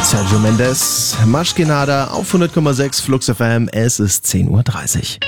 Sergio Mendes, Maschkenada auf 100,6 Flux FM. Es ist 10:30 Uhr.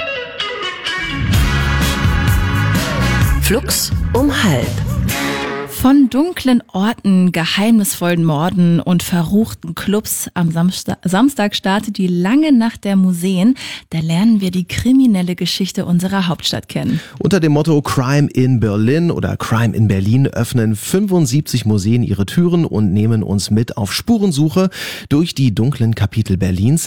Flux um 12:30. Von dunklen Orten, geheimnisvollen Morden und verruchten Clubs am Samstag startet die lange Nacht der Museen. Da lernen wir die kriminelle Geschichte unserer Hauptstadt kennen. Unter dem Motto Crime in Berlin oder Crime in Berlin öffnen 75 Museen ihre Türen und nehmen uns mit auf Spurensuche durch die dunklen Kapitel Berlins.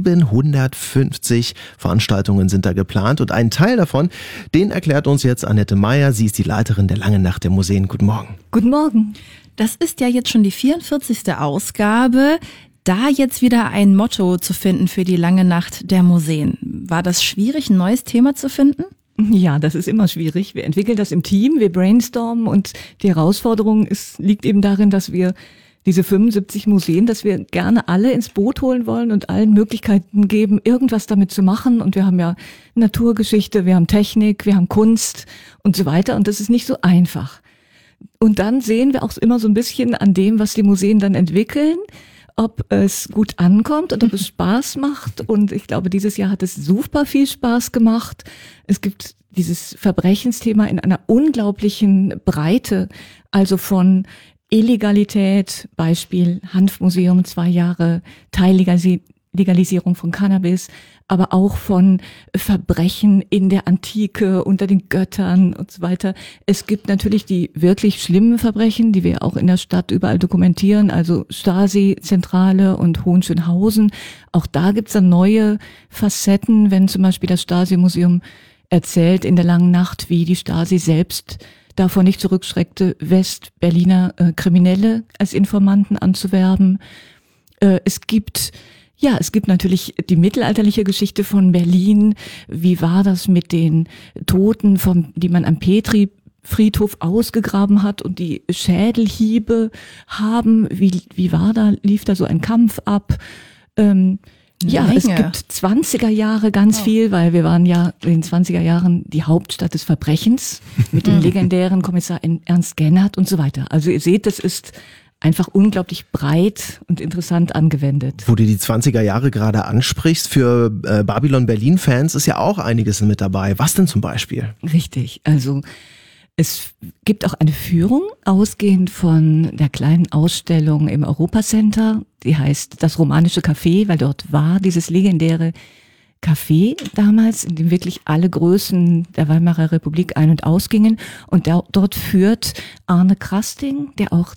750 Veranstaltungen sind da geplant und einen Teil davon, den erklärt uns jetzt Annette Meyer. Sie ist die Leiterin der langen Nacht der Museen. Guten Morgen. Guten Morgen. Das ist ja jetzt schon die 44. Ausgabe. Da jetzt wieder ein Motto zu finden für die lange Nacht der Museen. War das schwierig, ein neues Thema zu finden? Ja, das ist immer schwierig. Wir entwickeln das im Team, wir brainstormen und die Herausforderung liegt eben darin, dass wir diese 75 Museen, dass wir gerne alle ins Boot holen wollen und allen Möglichkeiten geben, irgendwas damit zu machen. Und wir haben ja Naturgeschichte, wir haben Technik, wir haben Kunst und so weiter. Und das ist nicht so einfach. Und dann sehen wir auch immer so ein bisschen an dem, was die Museen dann entwickeln, ob es gut ankommt und ob es Spaß macht. Und ich glaube, dieses Jahr hat es super viel Spaß gemacht. Es gibt dieses Verbrechensthema in einer unglaublichen Breite, also von Illegalität, Beispiel Hanfmuseum, 2 Jahre Teillegalisierung von Cannabis, aber auch von Verbrechen in der Antike, unter den Göttern und so weiter. Es gibt natürlich die wirklich schlimmen Verbrechen, die wir auch in der Stadt überall dokumentieren, also Stasi-Zentrale und Hohenschönhausen. Auch da gibt's dann neue Facetten, wenn zum Beispiel das Stasi-Museum erzählt in der langen Nacht, wie die Stasi selbst davor nicht zurückschreckte, West-Berliner Kriminelle als Informanten anzuwerben. Es gibt natürlich die mittelalterliche Geschichte von Berlin. Wie war das mit den Toten, die man am Petri-Friedhof ausgegraben hat und die Schädelhiebe haben? Wie lief da so ein Kampf ab? Es gibt 20er Jahre ganz viel, weil wir waren ja in den 20er Jahren die Hauptstadt des Verbrechens mit dem legendären Kommissar Ernst Gennert und so weiter. Also ihr seht, das ist einfach unglaublich breit und interessant angewendet. Wo du die 20er Jahre gerade ansprichst, für Babylon Berlin-Fans ist ja auch einiges mit dabei. Was denn zum Beispiel? Richtig, also es gibt auch eine Führung, ausgehend von der kleinen Ausstellung im Europacenter. Die heißt Das romanische Café, weil dort war dieses legendäre Café damals, in dem wirklich alle Größen der Weimarer Republik ein- und ausgingen. Und dort führt Arne Krasting, der auch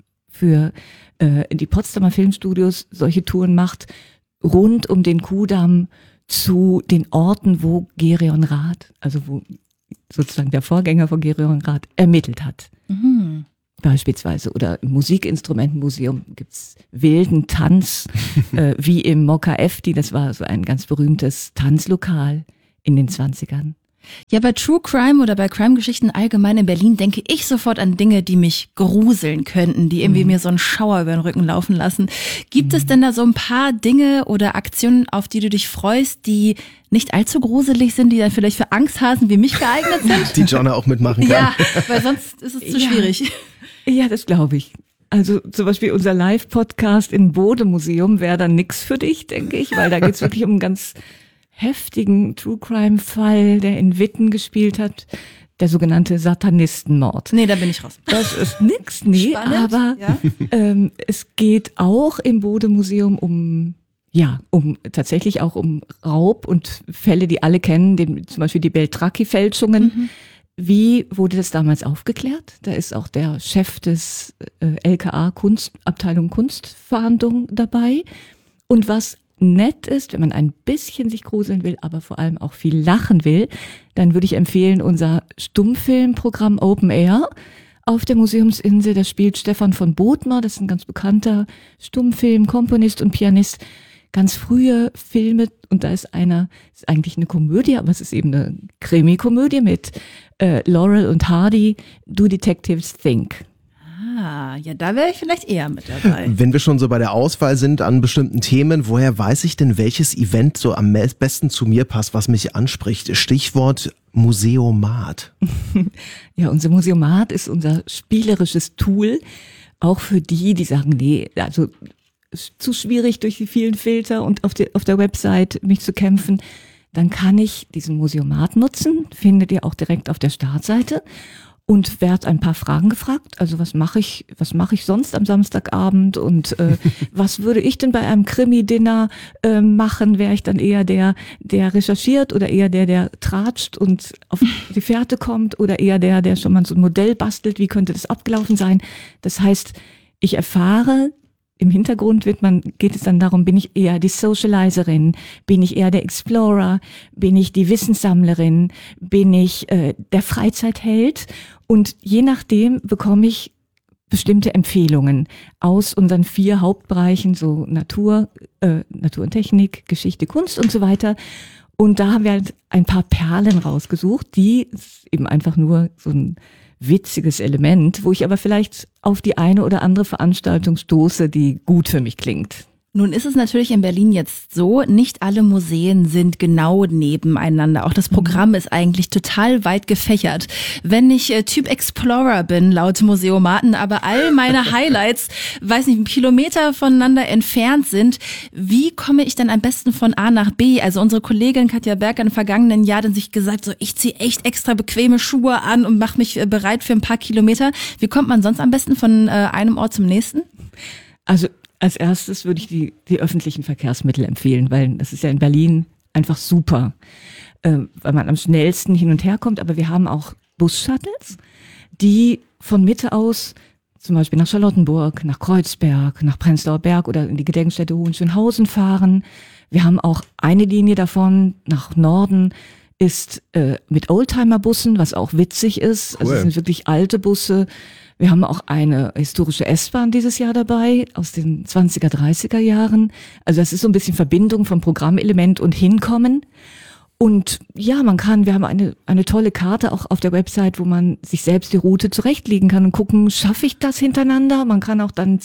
für die Potsdamer Filmstudios solche Touren macht, rund um den Kuhdamm zu den Orten, wo Gereon Rath, also wo sozusagen der Vorgänger von Gereon Rath ermittelt hat. Mhm. Beispielsweise. Oder im Musikinstrumentenmuseum gibt's wilden Tanz, wie im Mokka Efti, das war so ein ganz berühmtes Tanzlokal in den 20ern. Ja, bei True Crime oder bei Crime-Geschichten allgemein in Berlin denke ich sofort an Dinge, die mich gruseln könnten, die irgendwie mir so einen Schauer über den Rücken laufen lassen. Gibt es denn da so ein paar Dinge oder Aktionen, auf die du dich freust, die nicht allzu gruselig sind, die dann vielleicht für Angsthasen wie mich geeignet sind? Die Jonna auch mitmachen kann. Ja, weil sonst ist es zu schwierig. Ja, das glaube ich. Also zum Beispiel unser Live-Podcast im Bode-Museum wäre dann nix für dich, denke ich, weil da geht's wirklich um einen ganz heftigen True-Crime-Fall, der in Witten gespielt hat, der sogenannte Satanistenmord. Nee, da bin ich raus. Das ist nix, nee, Spannend, aber ja. Es geht auch im Bode-Museum tatsächlich auch um Raub und Fälle, die alle kennen, zum Beispiel die Beltracchi-Fälschungen. Mhm. Wie wurde das damals aufgeklärt? Da ist auch der Chef des LKA Abteilung Kunstfahndung dabei. Und was nett ist, wenn man ein bisschen sich gruseln will, aber vor allem auch viel lachen will, dann würde ich empfehlen unser Stummfilmprogramm Open Air auf der Museumsinsel. Da spielt Stefan von Bothmer, das ist ein ganz bekannter Stummfilmkomponist und Pianist, ganz frühe Filme, und da ist eigentlich eine Komödie, aber es ist eben eine Krimi-Komödie mit Laurel und Hardy, Do Detectives Think. Ah, ja, da wäre ich vielleicht eher mit dabei. Wenn wir schon so bei der Auswahl sind an bestimmten Themen, woher weiß ich denn, welches Event so am besten zu mir passt, was mich anspricht? Stichwort Museomat. Ja, unser Museomat ist unser spielerisches Tool, auch für die sagen, nee, also zu schwierig durch die vielen Filter und auf der Website mich zu kämpfen, dann kann ich diesen Museomat nutzen, findet ihr auch direkt auf der Startseite und werde ein paar Fragen gefragt. Also was mache ich sonst am Samstagabend und was würde ich denn bei einem Krimi-Dinner machen? Wäre ich dann eher der recherchiert oder eher der tratscht und auf die Fährte kommt oder eher der schon mal so ein Modell bastelt? Wie könnte das abgelaufen sein? Das heißt, ich erfahre, im Hintergrund geht es dann darum, bin ich eher die Socializerin, bin ich eher der Explorer, bin ich die Wissenssammlerin, bin ich der Freizeitheld, und je nachdem bekomme ich bestimmte Empfehlungen aus unseren 4 Hauptbereichen, so Natur und Technik, Geschichte, Kunst und so weiter. Und da haben wir halt ein paar Perlen rausgesucht, die eben einfach nur so ein witziges Element, wo ich aber vielleicht auf die eine oder andere Veranstaltung stoße, die gut für mich klingt. Nun ist es natürlich in Berlin jetzt so, nicht alle Museen sind genau nebeneinander. Auch das Programm ist eigentlich total weit gefächert. Wenn ich Typ Explorer bin, laut Museomaten, aber all meine Highlights, weiß nicht, 1 Kilometer voneinander entfernt sind, wie komme ich denn am besten von A nach B? Also unsere Kollegin Katja Berg im vergangenen Jahr hat sich gesagt, so ich ziehe echt extra bequeme Schuhe an und mache mich bereit für ein paar Kilometer. Wie kommt man sonst am besten von einem Ort zum nächsten? Also als erstes würde ich die öffentlichen Verkehrsmittel empfehlen, weil das ist ja in Berlin einfach super, weil man am schnellsten hin und her kommt. Aber wir haben auch Bus-Shuttles, die von Mitte aus zum Beispiel nach Charlottenburg, nach Kreuzberg, nach Prenzlauer Berg oder in die Gedenkstätte Hohenschönhausen fahren. Wir haben auch eine Linie davon nach Norden, ist mit Oldtimer-Bussen, was auch witzig ist. Also es sind wirklich alte Busse. Wir haben auch eine historische S-Bahn dieses Jahr dabei, aus den 20er, 30er Jahren. Also das ist so ein bisschen Verbindung vom Programmelement und Hinkommen. Und ja, wir haben eine tolle Karte auch auf der Website, wo man sich selbst die Route zurechtlegen kann und gucken, schaffe ich das hintereinander? Man kann auch dann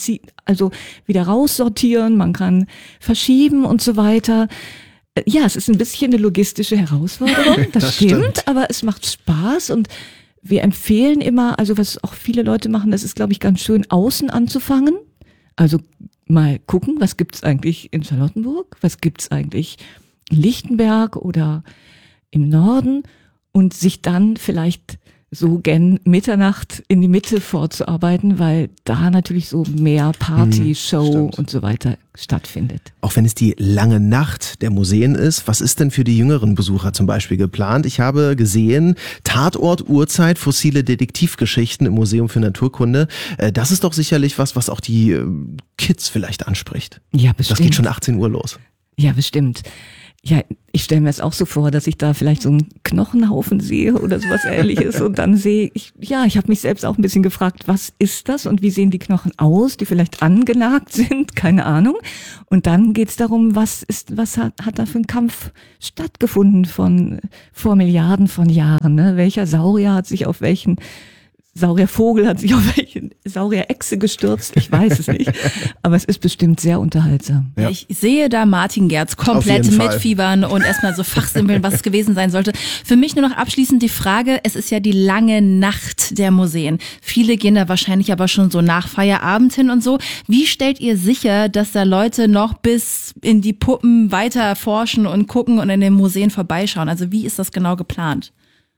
wieder raussortieren, man kann verschieben und so weiter. Ja, es ist ein bisschen eine logistische Herausforderung, das stimmt, aber es macht Spaß und wir empfehlen immer, also was auch viele Leute machen, das ist, glaube ich, ganz schön, außen anzufangen. Also mal gucken, was gibt's eigentlich in Charlottenburg, was gibt's eigentlich in Lichtenberg oder im Norden und sich dann vielleicht so gen Mitternacht in die Mitte vorzuarbeiten, weil da natürlich so mehr Party, Show und so weiter stattfindet. Auch wenn es die lange Nacht der Museen ist, was ist denn für die jüngeren Besucher zum Beispiel geplant? Ich habe gesehen, Tatort, Uhrzeit, fossile Detektivgeschichten im Museum für Naturkunde. Das ist doch sicherlich was auch die Kids vielleicht anspricht. Ja, bestimmt. Das geht schon 18 Uhr los. Ja, bestimmt. Ja, ich stelle mir es auch so vor, dass ich da vielleicht so einen Knochenhaufen sehe oder sowas Ähnliches und dann sehe ich, ich habe mich selbst auch ein bisschen gefragt, was ist das und wie sehen die Knochen aus, die vielleicht angenagt sind, keine Ahnung. Und dann geht's darum, was hat da für ein Kampf stattgefunden vor Milliarden von Jahren, ne? Welcher Saurier hat sich auf welchen Sauriervogel hat sich auf welche Saurierechse gestürzt, ich weiß es nicht, aber es ist bestimmt sehr unterhaltsam. Ja. Ich sehe da Martin Gerz komplett mitfiebern und erstmal so fachsimpeln, was es gewesen sein sollte. Für mich nur noch abschließend die Frage, es ist ja die lange Nacht der Museen. Viele gehen da wahrscheinlich aber schon so nach Feierabend hin und so. Wie stellt ihr sicher, dass da Leute noch bis in die Puppen weiter forschen und gucken und in den Museen vorbeischauen? Also wie ist das genau geplant?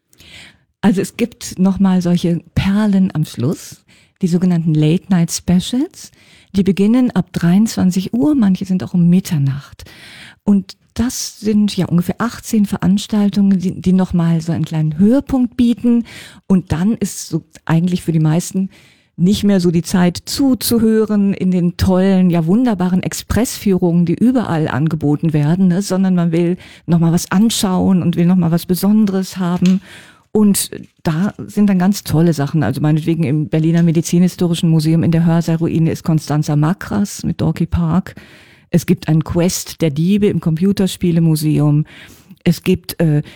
Also es gibt nochmal solche Perlen am Schluss, die sogenannten Late-Night-Specials. Die beginnen ab 23 Uhr, manche sind auch um Mitternacht. Und das sind ja ungefähr 18 Veranstaltungen, die nochmal so einen kleinen Höhepunkt bieten. Und dann ist so eigentlich für die meisten nicht mehr so die Zeit zuzuhören in den tollen, ja wunderbaren Expressführungen, die überall angeboten werden, ne? Sondern man will nochmal was anschauen und will nochmal was Besonderes haben. Und da sind dann ganz tolle Sachen. Also meinetwegen im Berliner Medizinhistorischen Museum in der Hörsaalruine ist Constanza Makras mit Dorky Park. Es gibt ein Quest der Diebe im Computerspielemuseum. Es gibt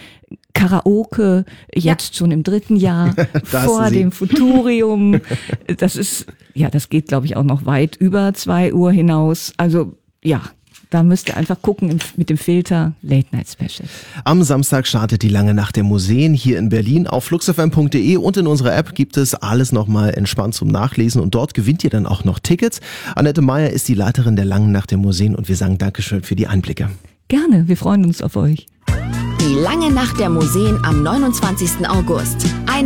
Karaoke, jetzt schon im 3. Jahr, vor dem Futurium. Das geht, glaube ich, auch noch weit über 2 Uhr hinaus. Also ja, da müsst ihr einfach gucken mit dem Filter Late Night Special. Am Samstag startet die lange Nacht der Museen hier in Berlin. Auf fluxfm.de und in unserer App gibt es alles nochmal entspannt zum Nachlesen und dort gewinnt ihr dann auch noch Tickets. Annette Meyer ist die Leiterin der langen Nacht der Museen und wir sagen Dankeschön für die Einblicke. Gerne, wir freuen uns auf euch. Die lange Nacht der Museen am 29. August.